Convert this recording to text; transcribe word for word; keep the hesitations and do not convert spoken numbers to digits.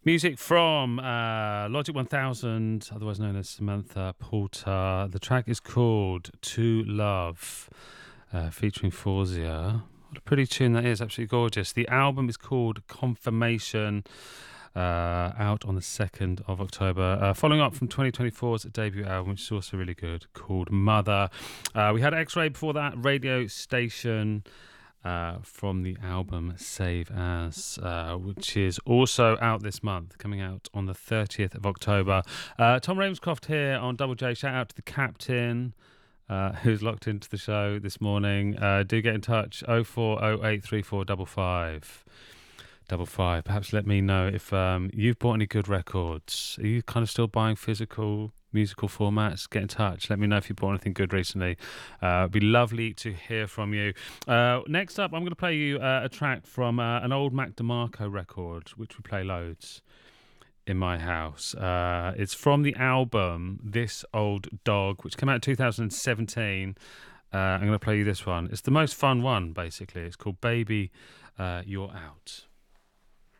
Music from uh, Logic one thousand, otherwise known as Samantha Porter. The track is called To Love, uh, featuring Fawzia. What a pretty tune that is, absolutely gorgeous. The album is called Confirmation, uh, out on the second of October. Uh, following up from twenty twenty-four's debut album, which is also really good, called Mother. Uh, we had X-Ray before that, Radio Station. Uh, from the album Save As, uh, which is also out this month, coming out on the thirtieth of October. Uh, Tom Ravenscroft here on Double J. Shout out to the captain uh, who's locked into the show this morning. Uh, do get in touch, oh four oh eight three four five five. Double five. Perhaps let me know if um, you've bought any good records. Are you kind of still buying physical musical formats? Get in touch. Let me know if you bought anything good recently. Uh, it'd be lovely to hear from you. Uh, next up, I'm going to play you uh, a track from uh, an old Mac DeMarco record, which we play loads in my house. Uh, it's from the album This Old Dog, which came out in two thousand seventeen. Uh, I'm going to play you this one. It's the most fun one, basically. It's called Baby, uh, You're Out.